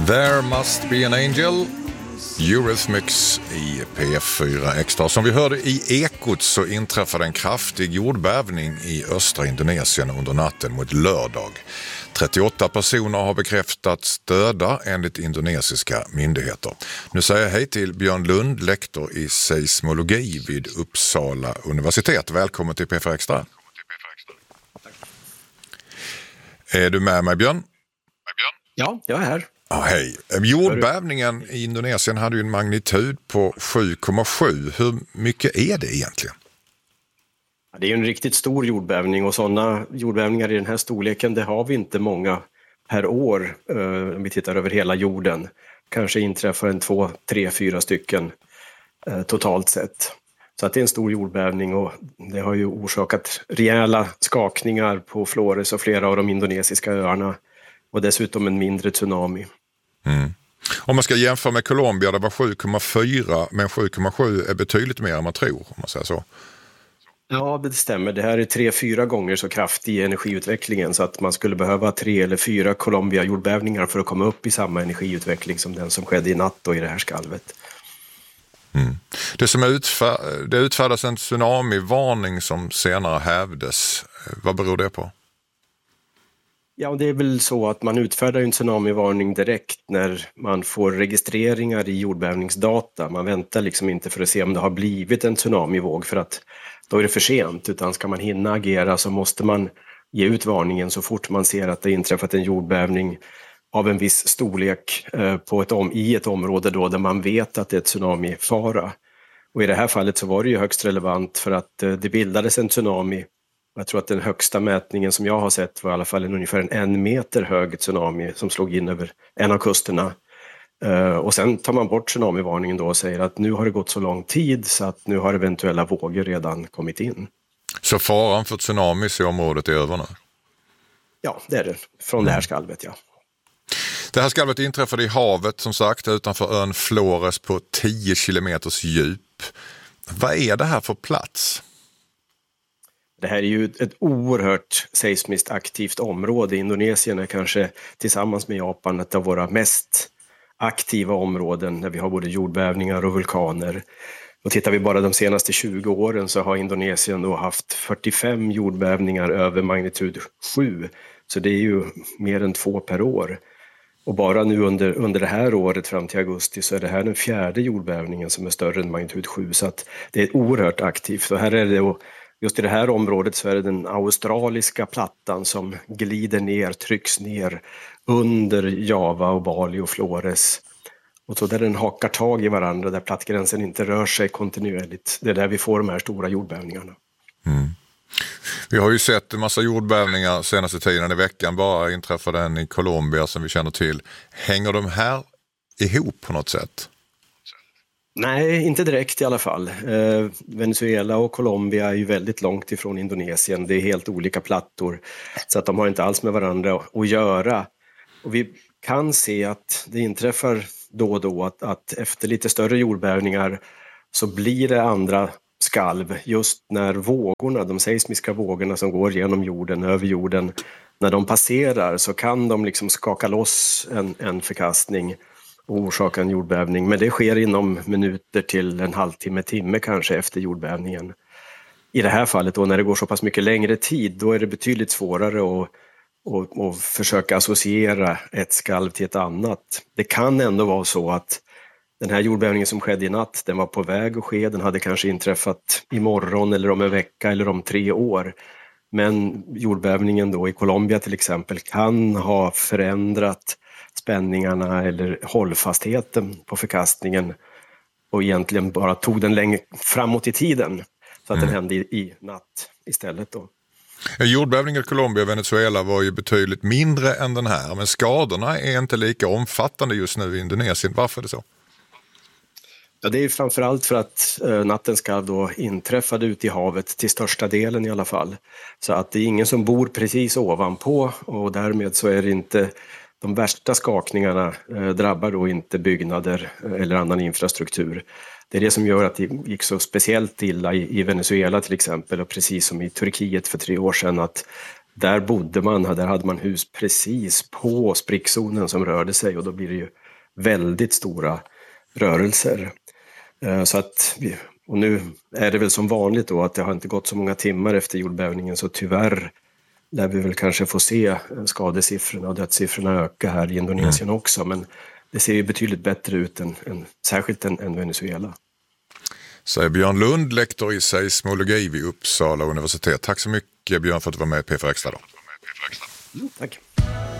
There must be an angel. Eurythmics i P4 Extra. Som vi hörde i Ekot så inträffade en kraftig jordbävning i östra Indonesien under natten mot lördag. 38 personer har bekräftats döda enligt indonesiska myndigheter. Nu säger jag hej till Björn Lund, lektor i seismologi vid Uppsala universitet. Välkommen till P4 Extra. Är du med mig, Björn? Ja, jag är här. Ja, hej. Jordbävningen i Indonesien hade ju en magnitud på 7,7. Hur mycket är det egentligen? Det är ju en riktigt stor jordbävning och sådana jordbävningar i den här storleken, det har vi inte många per år om vi tittar över hela jorden. Kanske inträffar en 2, 3, 4 stycken totalt sett. Så att det är en stor jordbävning och det har ju orsakat rejäla skakningar på Flores och flera av de indonesiska öarna och dessutom en mindre tsunami. Mm. Om man ska jämföra med Colombia, det var 7,4 men 7,7 är betydligt mer än man tror, om man säger så. Ja, det stämmer. Det här är 3-4 gånger så kraftig i energiutvecklingen så att man skulle behöva 3 eller 4 Colombia-jordbävningar för att komma upp i samma energiutveckling som den som skedde i natt och i det här skalvet. Mm. Det utfärdas en tsunamivarning som senare hävdes. Vad beror det på? Ja, det är väl så att man utfärdar en tsunamivarning direkt när man får registreringar i jordbävningsdata. Man väntar liksom inte för att se om det har blivit en tsunamivåg för att då är det för sent, utan ska man hinna agera så måste man ge ut varningen så fort man ser att det inträffat en jordbävning av en viss storlek i ett område då där man vet att det är tsunamifara. Och i det här fallet så var det ju högst relevant för att det bildades en tsunami. Jag tror att den högsta mätningen som jag har sett var i alla fall ungefär en 1 meter hög tsunami som slog in över en av kusterna. Och sen tar man bort tsunamivarningen då och säger att nu har det gått så lång tid så att nu har eventuella vågor redan kommit in. Så faran för tsunamis i området är över nu? Ja, det är det. Från det här skalvet, ja. Det här skalvet inträffade i havet som sagt utanför ön Flores på 10 kilometers djup. Vad är det här för plats? Det här är ju ett oerhört seismiskt aktivt område. Indonesien är kanske tillsammans med Japan ett av våra mest aktiva områden där vi har både jordbävningar och vulkaner. Och tittar vi bara de senaste 20 åren så har Indonesien då haft 45 jordbävningar över magnitud 7. Så det är ju mer än 2 per år. Och bara nu under det här året fram till augusti så är det här den 4:e jordbävningen som är större än magnitud 7. Så att det är oerhört aktivt. Och här är det, just i det här området så är det den australiska plattan som glider ner, trycks ner under Java och Bali och Flores. Och så där den hakar tag i varandra, där plattgränsen inte rör sig kontinuerligt. Det är där vi får de här stora jordbävningarna. Mm. Vi har ju sett en massa jordbävningar senaste tiden. I veckan bara inträffade en i Colombia som vi känner till. Hänger de här ihop på något sätt? Nej, inte direkt i alla fall. Venezuela och Colombia är ju väldigt långt ifrån Indonesien. Det är helt olika plattor så att de har inte alls med varandra att göra. Och vi kan se att det inträffar då och då att efter lite större jordbävningar så blir det andra skalv just när vågorna, de seismiska vågorna som går genom jorden, över jorden, när de passerar så kan de liksom skaka loss en förkastning och orsaka en jordbävning. Men det sker inom minuter till en halvtimme, timme kanske efter jordbävningen. I det här fallet då när det går så pass mycket längre tid, då är det betydligt svårare att försöka associera ett skalv till ett annat. Det kan ändå vara så att den här jordbävningen som skedde i natt, den var på väg att ske. Den hade kanske inträffat imorgon eller om en vecka eller om 3 år. Men jordbävningen då i Colombia till exempel kan ha förändrat spänningarna eller hållfastheten på förkastningen och egentligen bara tog den längre framåt i tiden så att den hände i natt istället då. Jordbävningen i Colombia och Venezuela var ju betydligt mindre än den här, men skadorna är inte lika omfattande just nu i Indonesien. Varför är det så? Ja, det är framförallt för att nattens skalv då inträffade ute i havet till största delen i alla fall. Så att det är ingen som bor precis ovanpå och därmed så är det inte de värsta skakningarna drabbar då inte byggnader eller annan infrastruktur. Det är det som gör att det gick så speciellt illa i Venezuela till exempel och precis som i Turkiet för 3 år sedan att där bodde man, där hade man hus precis på sprickzonen som rörde sig, och då blir det ju väldigt stora rörelser. Så att, och nu är det väl som vanligt då att det har inte gått så många timmar efter jordbävningen, så tyvärr lär vi väl kanske få se skadesiffrorna och dödssiffrorna öka här i Indonesien också, men det ser ju betydligt bättre ut särskilt än Venezuela. Säger Björn Lund, lektor i seismologi vid Uppsala universitet. Tack så mycket Björn för att du var med i P4 Extra då. Tack.